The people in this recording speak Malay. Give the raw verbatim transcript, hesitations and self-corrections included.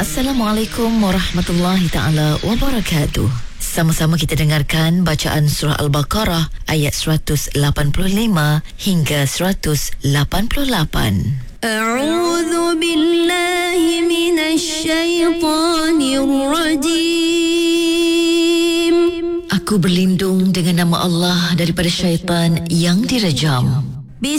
Assalamualaikum warahmatullahi taala wabarakatuh. Sama-sama kita dengarkan bacaan surah Al-Baqarah ayat seratus lapan puluh lima hingga seratus lapan puluh lapan. A'udzu billahi minasy syaithanir rajim. Aku berlindung dengan nama Allah daripada syaitan yang direjam.